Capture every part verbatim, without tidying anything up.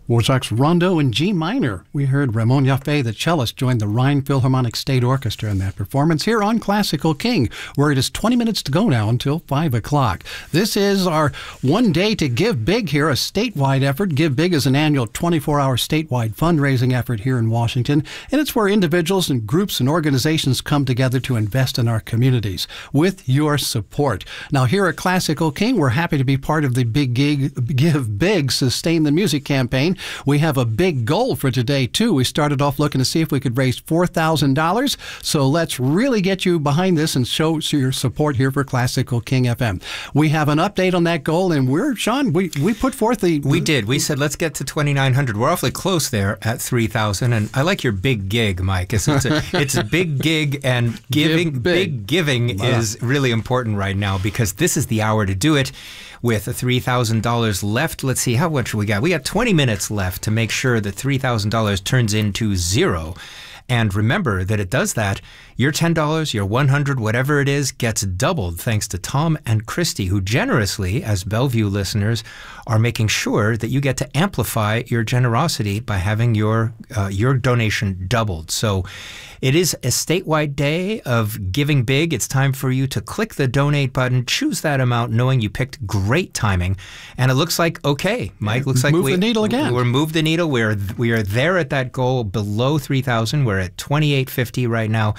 Dvorak's Rondo in G minor. We heard Ramon Jaffe, the cellist, join the Rhine Philharmonic State Orchestra in that performance here on Classical King, where it is twenty minutes to go now until five o'clock. This is our One Day to Give Big here, a statewide effort. Give Big is an annual twenty-four hour statewide fundraising effort here in Washington, and it's where individuals and groups and organizations come together to invest in our communities with your support. Now, here at Classical King, we're happy to be part of the Big Gig, Give Big, Sustain the Music campaign. We have a big goal for today, too. We started off looking to see if we could raise four thousand dollars. So let's really get you behind this and show your support here for Classical King F M. We have an update on that goal, and we're, Sean, we, we put forth the... We did. We said, let's get to twenty-nine hundred. We're awfully close there at three thousand. And I like your big gig, Mike. It's, it's, a, it's a big gig, and giving, Give big. big giving wow. is really important right now, because this is the hour to do it. With three thousand dollars left, let's see, how much we got? We got twenty minutes left to make sure that three thousand dollars turns into zero. And remember that it does that. Your ten dollars, your one hundred dollars, whatever it is, gets doubled thanks to Tom and Christy, who generously, as Bellevue listeners, are making sure that you get to amplify your generosity by having your uh, your donation doubled. So it is a statewide day of giving big. It's time for you to click the donate button, choose that amount, knowing you picked great timing. And it looks like, okay, Mike, looks like move we, the needle again. We're moved the needle. We're, we are there at that goal below three thousand. We're at twenty-eight fifty right now.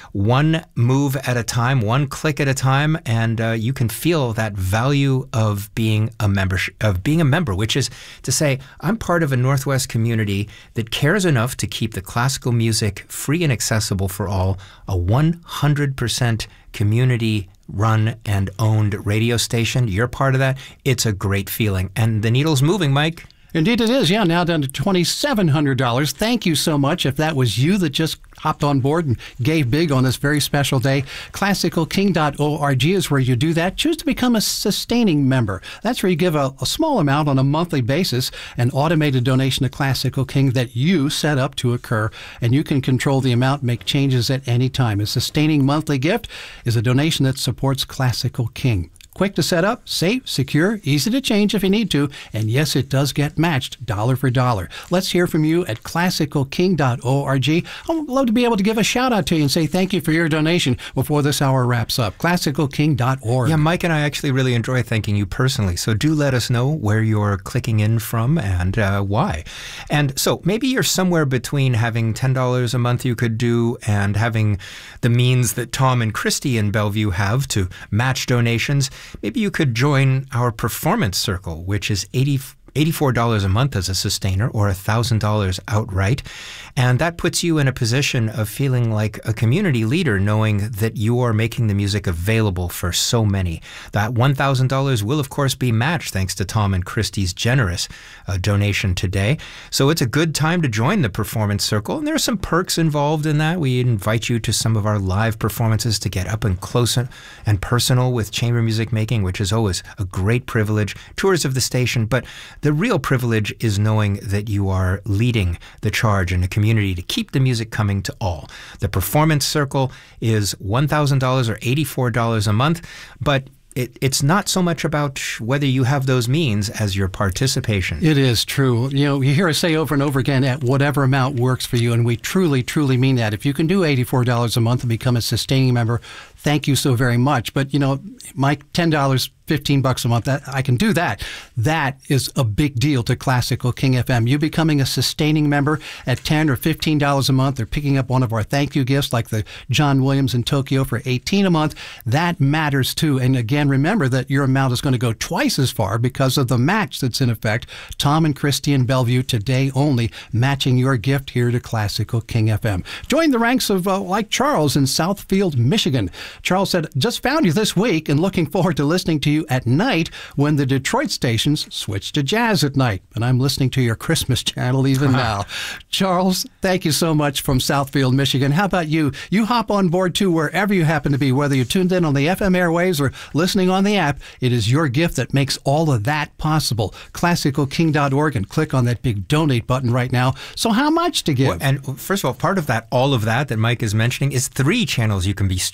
One move at a time, one click at a time, and uh, you can feel that value of being a member, of being a member, which is to say, I'm part of a Northwest community that cares enough to keep the classical music free and accessible for all, a one hundred percent community run and owned radio station. You're part of that. It's a great feeling. And the needle's moving, Mike. Indeed it is, yeah, now down to twenty-seven hundred dollars. Thank you so much. If that was you that just hopped on board and gave big on this very special day, classical king dot org is where you do that. Choose to become a sustaining member. That's where you give a, a small amount on a monthly basis, an automated donation to Classical King that you set up to occur, and you can control the amount, make changes at any time. A sustaining monthly gift is a donation that supports Classical King. Quick to set up, safe, secure, easy to change if you need to, and yes, it does get matched dollar for dollar. Let's hear from you at classical king dot org. I would love to be able to give a shout out to you and say thank you for your donation before this hour wraps up. classical king dot org. Yeah, Mike and I actually really enjoy thanking you personally, so do let us know where you're clicking in from and uh, why. And so maybe you're somewhere between having ten dollars a month you could do and having the means that Tom and Christy in Bellevue have to match donations. Maybe you could join our Performance Circle, which is eighty-four dollars a month as a sustainer, or one thousand dollars outright. And that puts you in a position of feeling like a community leader, knowing that you are making the music available for so many. That one thousand dollars will, of course, be matched thanks to Tom and Christy's generous uh, donation today. So it's a good time to join the Performance Circle. And there are some perks involved in that. We invite you to some of our live performances to get up and close and personal with chamber music making, which is always a great privilege. Tours of the station. But the real privilege is knowing that you are leading the charge in a community to keep the music coming to all. The Performance Circle is one thousand dollars or eighty-four dollars a month, but It, it's not so much about whether you have those means as your participation. It is true. You know, you hear us say over and over again, at whatever amount works for you, and we truly, truly mean that. If you can do eighty-four dollars a month and become a sustaining member, thank you so very much. But, you know, Mike, ten dollars, fifteen bucks a month, that, I can do that. That is a big deal to Classical King F M. You becoming a sustaining member at ten or fifteen dollars a month, or picking up one of our thank you gifts like the John Williams in Tokyo for eighteen dollars a month, that matters too. And again, remember that your amount is going to go twice as far because of the match that's in effect. Tom and Christy in Bellevue today only, matching your gift here to Classical King F M. Join the ranks of uh, like Charles in Southfield, Michigan. Charles said, just found you this week and looking forward to listening to you at night when the Detroit stations switch to jazz at night. And I'm listening to your Christmas channel even now. Charles, thank you so much from Southfield, Michigan. How about you? You hop on board too wherever you happen to be, whether you're tuned in on the F M airwaves or listening on the app. It is your gift that makes all of that possible. classical king dot org, and click on that big donate button right now. So how much to give? Well, and first of all, part of that, all of that that Mike is mentioning, is three channels you can be streaming. The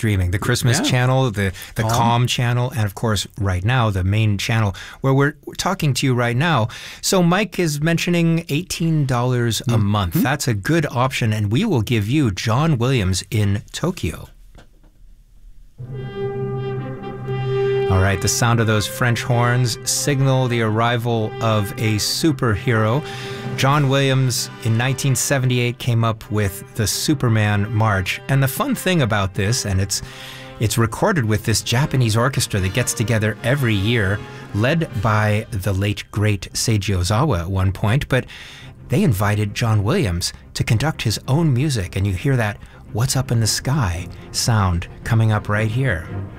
Christmas Yeah. channel, the, the Calm. Calm channel, and of course, right now, the main channel where we're, we're talking to you right now. So Mike is mentioning eighteen dollars a month. That's a good option, and we will give you John Williams in Tokyo. All right, the sound of those French horns signal the arrival of a superhero. John Williams in nineteen seventy-eight came up with the Superman March. And the fun thing about this, and it's it's recorded with this Japanese orchestra that gets together every year, led by the late great Seiji Ozawa at one point, but they invited John Williams to conduct his own music, and you hear that "What's Up in the Sky" sound coming up right here.